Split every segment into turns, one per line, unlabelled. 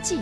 济。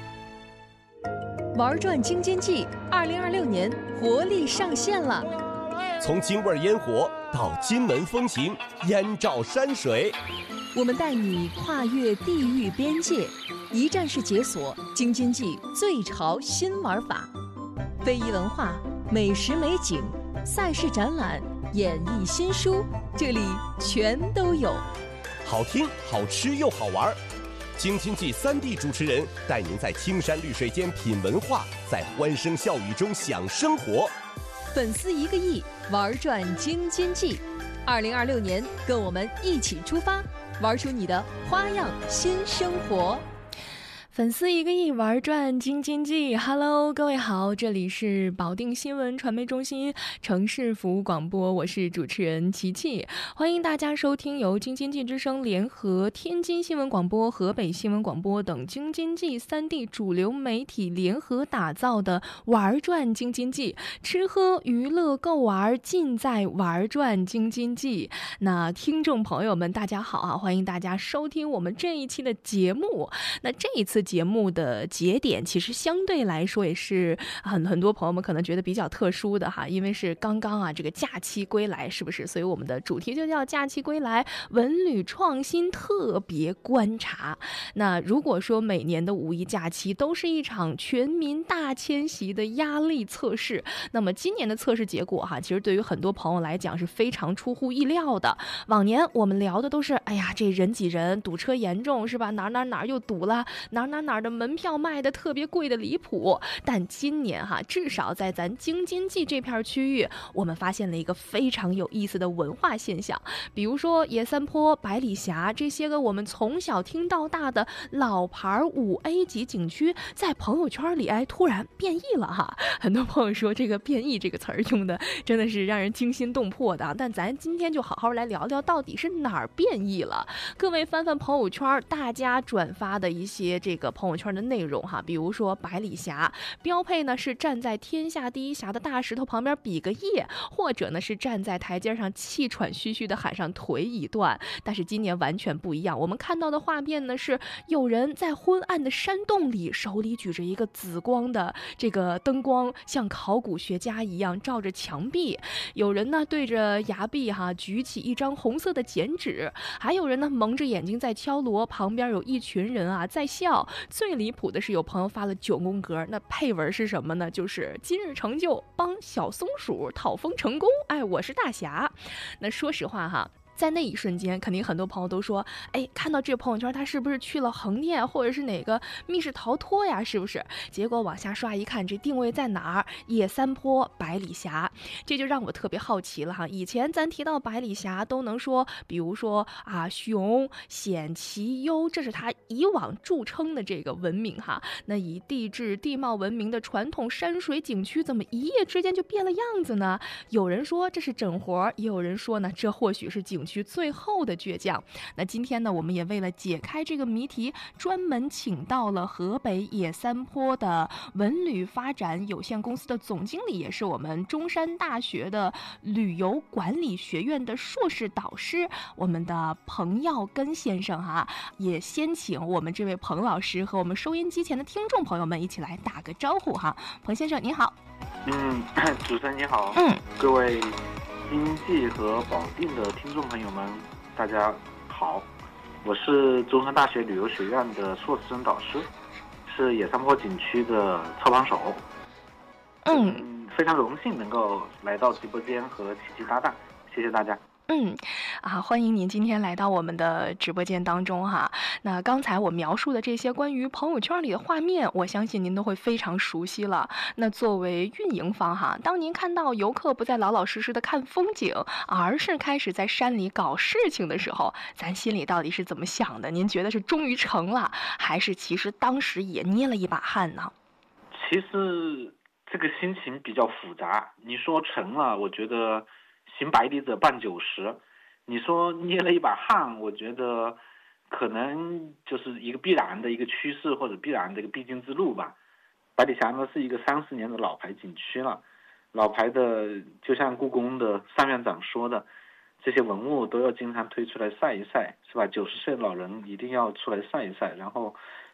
玩转京津冀2026年活力上线了，
从京味烟火到金门风情，燕赵山水，
我们带你跨越地域边界，一站式解锁京津冀最潮新玩法，非遗文化、美食美景、赛事展览、演艺新书，这里全都有。
好听、好吃又好玩。京津冀3D 主持人带您在青山绿水间品文化，在欢声笑语中享生活。
粉丝1个亿，玩转京津冀。2026年，跟我们一起出发，玩出你的花样新生活。
粉丝1个亿，玩转京津冀。Hello， 各位好，这里是保定新闻传媒中心城市服务广播，我是主持人琪琪，欢迎大家收听由京津冀之声联合天津新闻广播、河北新闻广播等京津冀3D 主流媒体联合打造的玩转京津冀，吃喝娱乐购玩尽在玩转京津冀。那听众朋友们大家好啊，欢迎大家收听我们这一期的节目。那这一次节目的节点其实相对来说也是很多朋友们可能觉得比较特殊的哈，因为是刚刚这个假期归来，是不是？所以我们的主题就叫假期归来文旅创新特别观察。那如果说每年的5一假期都是一场全民大迁徙的压力测试，那么今年的测试结果其实对于很多朋友来讲是非常出乎意料的。往年我们聊的都是哎呀这人挤人，堵车严重，是吧？哪又堵了，哪的门票卖的特别贵的离谱。但今年至少在咱京津冀这片区域，我们发现了一个非常有意思的文化现象，比如说野三坡、百里峡这些个我们从小听到大的老牌5A 级景区，在朋友圈里突然变异了很多朋友说这个变异这个词儿用的真的是让人惊心动魄的，但咱今天就好好来聊聊到底是哪儿变异了。各位翻翻朋友圈，大家转发的一些这个朋友圈的内容比如说百里峡标配呢是站在天下第一峡的大石头旁边比个耶，或者呢是站在台阶上气喘吁吁的喊上腿已断。但是今年完全不一样，我们看到的画面呢是有人在昏暗的山洞里，手里举着一个紫光的这个灯光，像考古学家一样照着墙壁，有人呢对着崖壁举起一张红色的剪纸，还有人呢蒙着眼睛在敲锣，旁边有一群人在笑。最离谱的是有朋友发了9宫格，那配文是什么呢？就是今日成就帮小松鼠讨封成功，我是大侠。那说实话在那一瞬间，肯定很多朋友都说，看到这个朋友圈，他是不是去了横店，或者是哪个密室逃脱呀？是不是？结果往下刷一看，这定位在哪儿？野三坡、百里峡，这就让我特别好奇了以前咱提到百里峡都能说，比如说雄险奇幽，这是它以往著称的这个文明那以地质地貌闻名的传统山水景区，怎么一夜之间就变了样子呢？有人说这是整活，也有人说呢，这或许是景区最后的倔强。那今天呢，我们也为了解开这个谜题，专门请到了河北野三坡的文旅发展有限公司的总经理，也是我们中山大学的旅游管理学院的硕士导师，我们的彭耀根先生也先请我们这位彭老师和我们收音机前的听众朋友们一起来打个招呼彭先生您好。
主持人你好。各位京冀和保定的听众朋友们大家好，我是中山大学旅游学院的硕士生导师，是野三坡景区的操盘手。非常荣幸能够来到直播间和琪琪搭档，谢谢大家。
欢迎您今天来到我们的直播间当中那刚才我描述的这些关于朋友圈里的画面，我相信您都会非常熟悉了。那作为运营方当您看到游客不再老老实实的看风景，而是开始在山里搞事情的时候，咱心里到底是怎么想的？您觉得是终于成了，还是其实当时也捏了一把汗呢？
其实这个心情比较复杂。你说成了，我觉得行百里者半90，你说捏了一把汗，我觉得可能就是一个必然的一个趋势，或者必然的一个必经之路吧。百里峡呢是一个30年的老牌景区了，老牌的就像故宫的尚院长说的，这些文物都要经常推出来晒一晒，是吧？90岁老人一定要出来晒一晒，然后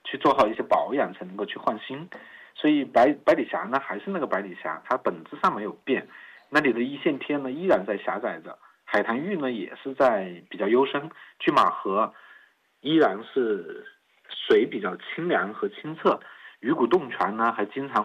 去做好一些保养，才能够去换新。所以百里峡呢还是那个百里峡，它本质上没有变。那里的一线天呢依然在狭窄着，海棠峪呢也是在比较幽深，拒马河依然是水比较清凉和清澈，鱼骨洞泉呢还经常